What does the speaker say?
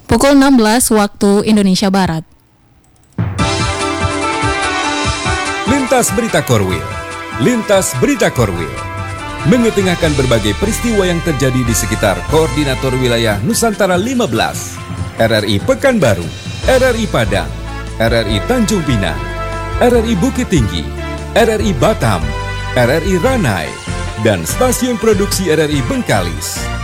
pukul 16 waktu Indonesia Barat. Lintas Berita Korwil. Lintas Berita Korwil mengetengahkan berbagai peristiwa yang terjadi di sekitar Koordinator Wilayah Nusantara 15, RRI Pekanbaru, RRI Padang, RRI Tanjung Pinang, RRI Bukit Tinggi, RRI Batam, RRI Ranai, dan Stasiun Produksi RRI Bengkalis.